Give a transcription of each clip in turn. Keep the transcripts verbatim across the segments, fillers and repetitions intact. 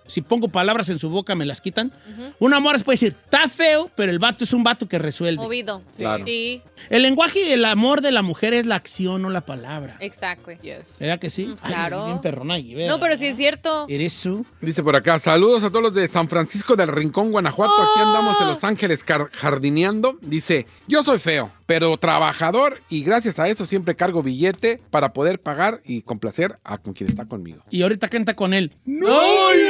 si pongo palabras en su boca, me las quitan. Uh-huh. Una morra puede decir, está feo, pero el vato es un vato que resuelve. Movido. Claro. Sí. El lenguaje del amor de la mujer es la acción, no la palabra. Exacto. Yes. ¿Verdad que sí? Mm, claro. Ay, bien perrona ahí, ¿verdad? No, pero sí es cierto. ¿Eres tú? Dice por acá, saludos a todos los de San Francisco del Rincón, Guanajuato. Oh. Aquí andamos en Los Ángeles car- jardineando. Dice, yo soy feo, pero trabajador y gracias a eso siempre cargo billete para poder pagar y complacer a con quien está conmigo. Y ahorita canta con él. ¡No!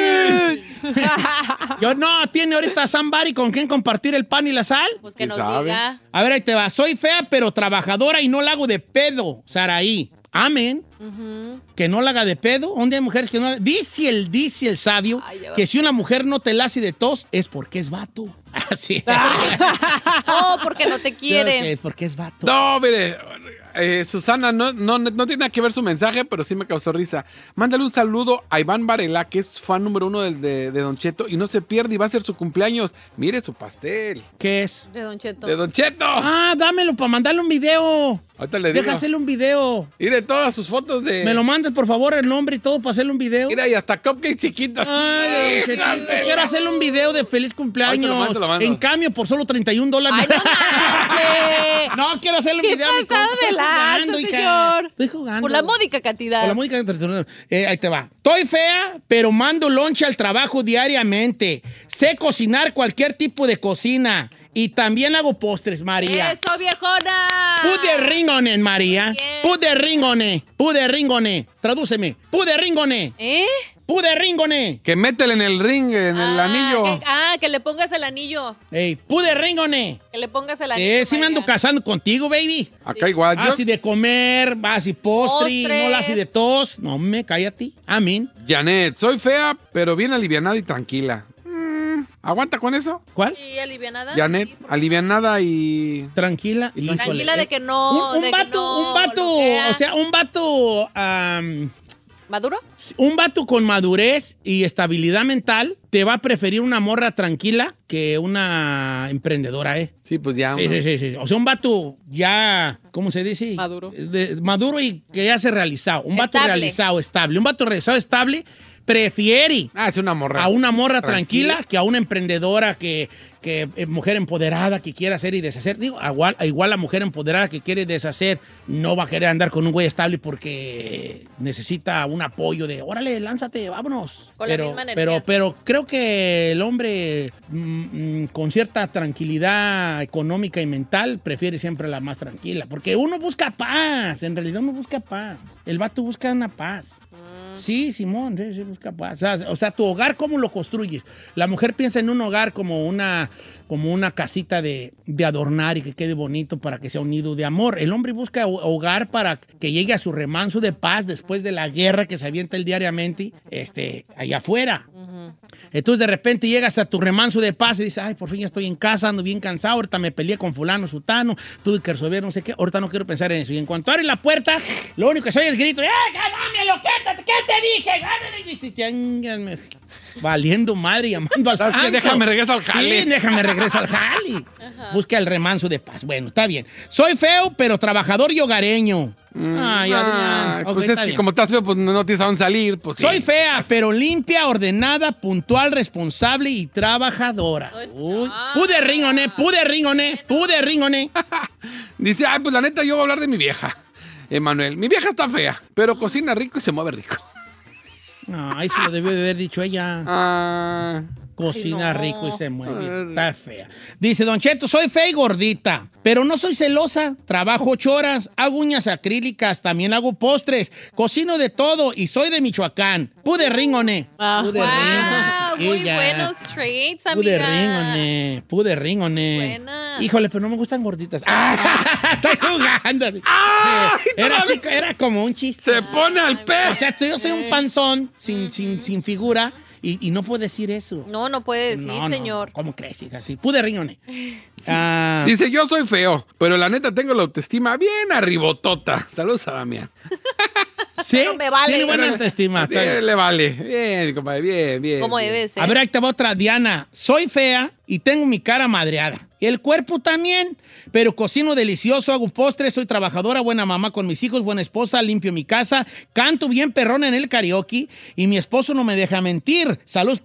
Yo no, tiene ahorita somebody con quien compartir el pan y la sal. Pues que nos sabe? diga. A ver, ahí te va. Soy fea, pero trabajadora y no la hago de pedo, Saraí. Amén. Uh-huh. Que no la haga de pedo. ¿Dónde hay mujeres que no la... Dice el, dice el sabio Ay, ya va. que si una mujer no te la hace de tos es porque es vato. Así. Oh, porque no te quiere. Porque, porque es vato. No, mire, eh, Susana, no, no, no tiene nada que ver su mensaje, pero sí me causó risa. Mándale un saludo a Iván Varela, que es fan número uno del- de, de Don Cheto, y no se pierde y va a ser su cumpleaños. Mire su pastel. ¿Qué es? De Don Cheto. De Don Cheto. Ah, dámelo para mandarle un video. Ahorita le digo. Deja hacerle un video. Mire todas sus fotos de... Me lo mandas, por favor, el nombre y todo para hacerle un video. Mira, y hasta cupcakes chiquitas. Ay, Don Chetito, quiero hacerle un video de feliz cumpleaños. Ahorita lo mando, lo mando. En cambio, por solo treinta y un dólares. Ay, no manches. No, quiero hacerle un ¿Qué video. a mi pasada compa. de Estoy lanza, jugando, hija. señor? Estoy jugando. Por la módica cantidad. Por la módica cantidad. Eh, ahí te va. Estoy fea, pero mando lonche al trabajo diariamente. Sé cocinar cualquier tipo de cocina. Y también hago postres, María. ¡Eso, viejona! Put the ring on it, María. Bien. Put the ring on it. Put the ring on it. Tradúceme. Put the ring on it. ¿Eh? Put the ring on it. Que métele en el ring, en el Ah, anillo. Que, ah, que le pongas el anillo. Ey, put the ring on it. Que le pongas el anillo. Eh, sí me ando María. casando contigo, baby. Acá igual. Yo, Así de comer, así postre, Postres. no la así de tos. No me cállate. Amén. Janet, soy fea, pero bien alivianada y tranquila. Mm, ¿Aguanta con eso? ¿Cuál? Sí, alivianada. Janet, Sí, porque- alivianada y... Tranquila. Híjole. Tranquila de que no. Un, un de que vato, no un vato, bloquea. o sea, un vato, am, ¿Maduro? un vato con madurez y estabilidad mental te va a preferir una morra tranquila que una emprendedora, ¿eh? Sí, pues ya. Sí, uno- sí, sí, sí. O sea, un vato ya, ¿cómo se dice? Maduro. De- maduro y que ya se ha realizado. Un vato Estable. realizado, estable. Un vato realizado, estable, prefiere Ah, es una morra. a una morra tranquila, Tranquila. que a una emprendedora, que, que eh, mujer empoderada que quiere hacer y deshacer. Digo, igual, igual la mujer empoderada que quiere deshacer no va a querer andar con un güey estable porque necesita un apoyo de, órale, lánzate, vámonos. Con la pero, misma energía. pero, pero creo que el hombre mm, mm, con cierta tranquilidad económica y mental prefiere siempre la más tranquila, porque uno busca paz, en realidad uno busca paz. El vato busca una paz. Sí, Simón, sí, sí, busca paz. O sea, o sea, tu hogar, ¿cómo lo construyes? La mujer piensa en un hogar como una, como una casita de, de adornar y que quede bonito para que sea un nido de amor. El hombre busca ho- hogar para que llegue a su remanso de paz después de la guerra que se avienta él diariamente este, allá afuera. Entonces, de repente llegas a tu remanso de paz y dices, ay, por fin ya estoy en casa, ando bien cansado, ahorita me peleé con fulano, sutano, tuve que resolver no sé qué, ahorita no quiero pensar en eso. Y en cuanto abres la puerta, lo único que soy es el grito, ¡eh, dámelo! ¿Qué te, qué te dije? Gánale. Y dice, "Chángame". Valiendo madre, llamando al ¿Sabes qué? santo. Déjame regreso al jale. Sí, déjame regreso al jale. Busca el remanso de paz. Bueno, está bien. Soy feo, pero trabajador y hogareño. Ay, Ay, Adrián. Ok, pues es está que bien. como estás feo, pues no tienes a dónde salir. Pues sí. Soy fea, pero limpia, ordenada, puntual, responsable y trabajadora. Uy, pude ringone, pude ringone, pude ringone. Dice, ay, pues la neta, yo voy a hablar de mi vieja. Emanuel, mi vieja está fea, pero cocina rico y se mueve rico. No, eso lo debió de haber dicho ella. Ah, Cocina Ay, no. rico y se mueve. Está fea. Dice, Don Cheto, soy fea y gordita, pero no soy celosa. Trabajo ocho horas, hago uñas acrílicas, también hago postres, cocino de todo y soy de Michoacán. Pude ringone. Ah. Pude Wow, ringone, muy chiquilla. buenos traits, Pude amiga. ringone, pude ringone. Buena. Híjole, pero no me gustan gorditas. ¡Ah! Estoy jugando. ¡Ay, Era, así, todavía! era como un chiste. Se pone al O pez. sea, yo soy un panzón sin, sin, sin figura y, y no puedo decir eso. No, no puede decir, No, no, señor. ¿cómo crees, hija? Sí, pude riñone. Ah, Dice, yo soy feo, pero la neta tengo la autoestima bien arribotota. Saludos a Damián. sí, no me vale. tiene buena autoestima. está bien. Bien, le vale. Bien, compadre, bien, bien. Como bien. debe ser. A ver, ahí te va otra, Diana. Soy fea y tengo mi cara madreada. El cuerpo también, pero cocino delicioso, hago postres, soy trabajadora, buena mamá con mis hijos, buena esposa, limpio mi casa, canto bien perrón en el karaoke y mi esposo no me deja mentir. Saludos